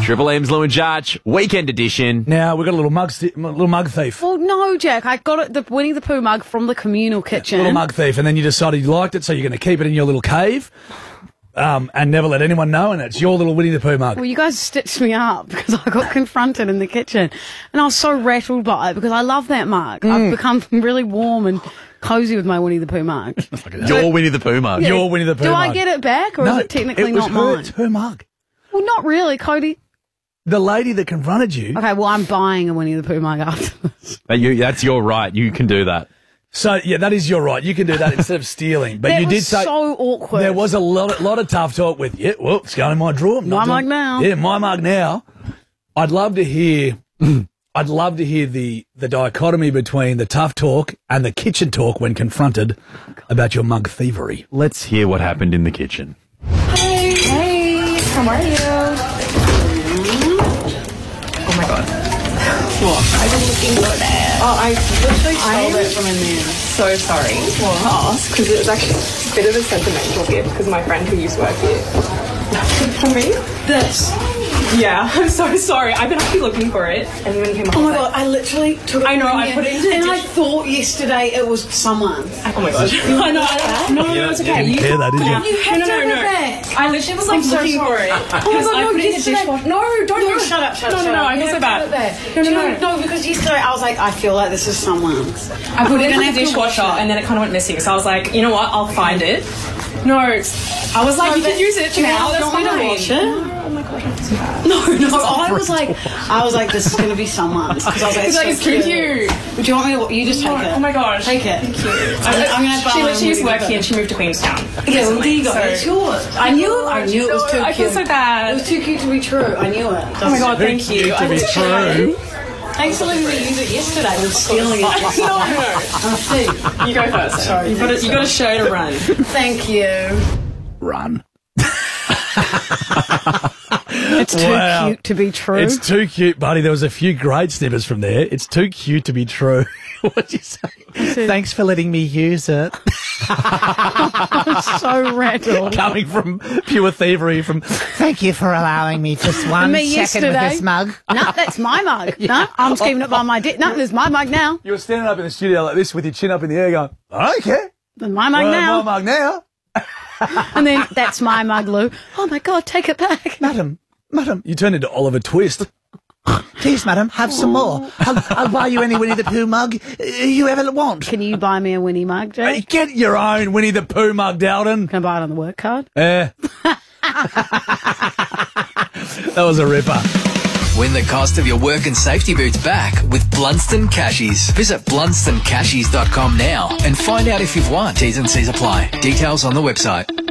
Triple M's Lou and Judge, weekend edition. Now, we've got a little mug thief. Well, no, Jack. I got it, the Winnie the Pooh mug from the communal kitchen. Little mug thief. And then you decided you liked it, so you're going to keep it in your little cave and never let anyone know, and it's your little Winnie the Pooh mug. Well, you guys stitched me up because I got confronted in the kitchen. And I was so rattled by it because I love that mug. I've become really warm and cozy with my Winnie the Pooh mug. Your Winnie the Pooh mug. Yeah. Your Winnie the Pooh Do mug. I get it back, or No, is it technically not mine? It's her mug. Well, not really, Cody. The lady that confronted you. Okay, well, I'm buying a Winnie the Pooh mug after this. That's your right. You can do that. So, yeah, that is your right. You can do that instead of stealing. But That you was did say so awkward. there was a lot of tough talk with, yeah, well, it's going in my drawer. My mug now. Yeah, my mug now. I'd love to hear the dichotomy between the tough talk and the kitchen talk when confronted about your mug thievery. Let's hear what happened in the kitchen. Hey, how are you? Oh my god. What? I've been looking for that. Oh, I literally stole it from in there. So sorry to ask, because it was actually a bit of a sentimental gift, because my friend who used to work here. For me? This. Yeah, I'm so sorry. I've been actually looking for it, and when it came up, Oh my god, I literally took it. I know, from I here, put it into the and I dish. thought yesterday it was someone's. Oh my gosh. I know. No, it's okay. You didn't hear that, did you? You had to no. have it back. I literally was like I'm so looking for sorry. it. Oh my Because god, I no, put it in the yesterday. dishwasher. No, shut up. No, I feel so bad. No, because yesterday I was like, I feel like this is someone's. I put it in gonna the have to wash dishwasher it. and then it kind of went missing. So I was like, you know what? I'll find it. No, I was like, you can use it now. That's fine. Oh my god, I'm so bad. No, I was like, this is going to be someone's. Because I was like, It's too cute. Would you want me to? You just take it. Oh my gosh. Take it. Thank you. I'm going to. She literally used to work here and she moved to Queenstown. Yeah, well, there you go. So- It's yours. I knew it was too cute. I feel so bad. It was too cute to be true. I knew it. Oh my god, thank you. To be true. Thanks for letting me use it yesterday. I was stealing it. No. I'm a thief. You go first. Sorry. You got a show to run. Thank you. Run. It's too Wow. cute to be true. It's too cute, buddy. There was a few great snippets from there. It's too cute to be true. What'd you say? Thanks for letting me use it. so rattled. Coming from pure thievery from... Thank you for allowing me just 1 Me second with yesterday. this mug. No, that's my mug. No, I'm just keeping it by my dick. No, there's my mug now. You were standing up in the studio like this with your chin up in the air going, okay. There's my mug Well, now. my mug now. And then that's my mug, Lou. Oh my god, take it back. Madam. You turned into Oliver Twist. Please, madam, have some more. I'll buy you any Winnie the Pooh mug you ever want. Can you buy me a Winnie mug, Jack? Hey, get your own Winnie the Pooh mug, Dalton. Can I buy it on the work card? That was a ripper. Win the cost of your work and safety boots back with Blunston Cashies. Visit blunstoncashies.com now and find out if you've won. T's and C's apply. Details on the website.